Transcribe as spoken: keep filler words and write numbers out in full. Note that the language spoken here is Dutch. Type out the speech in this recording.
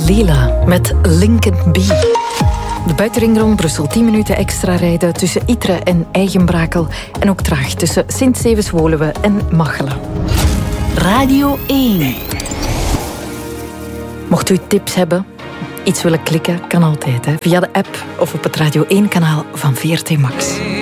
Lila met Lincoln B. De buitenring rond Brussel, tien minuten extra rijden tussen Ytre en Eigenbrakel. En ook traag tussen Sint-Stevens-Woluwe en Machelen. Radio één. Mocht u tips hebben, iets willen klikken, kan altijd. Hè? Via de app of op het Radio één kanaal van V R T Max.